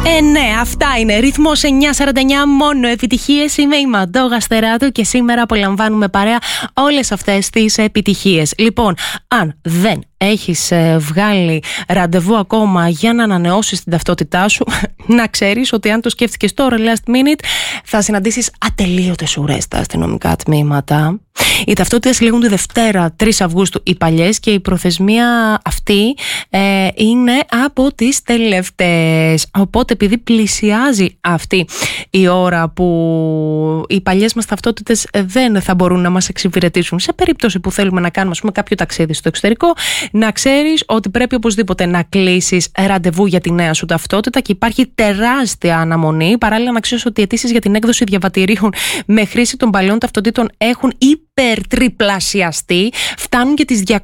Ναι, αυτά είναι. Ρυθμός 949, μόνο επιτυχίες. Είμαι η Μαντώ Γαστεράτου και σήμερα απολαμβάνουμε παρέα όλες αυτές τις επιτυχίες. Λοιπόν, αν δεν έχεις βγάλει ραντεβού ακόμα για να ανανεώσεις την ταυτότητά σου, να ξέρεις ότι αν το σκέφτηκες τώρα last minute θα συναντήσεις ατελείωτες ουρές στα αστυνομικά τμήματα. Οι ταυτότητες λήγουν τη Δευτέρα 3 Αυγούστου οι παλιές και η προθεσμία αυτή είναι από τις τελευταίες. Οπότε επειδή πλησιάζει αυτή η ώρα που οι παλιές μας ταυτότητες δεν θα μπορούν να μας εξυπηρετήσουν σε περίπτωση που θέλουμε να κάνουμε κάποιο ταξίδι στο εξωτερικό, να ξέρεις ότι πρέπει οπωσδήποτε να κλείσεις ραντεβού για τη νέα σου ταυτότητα και υπάρχει τεράστια αναμονή. Παράλληλα να ξέρεις ότι οι αιτήσεις για την έκδοση διαβατηρίων με χρήση των παλιών ταυτοτήτων έχουν υπερτριπλασιαστεί, φτάνουν και τις